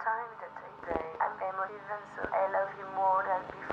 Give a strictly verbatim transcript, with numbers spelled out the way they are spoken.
time that I say I'm emotive and so I love you more than before.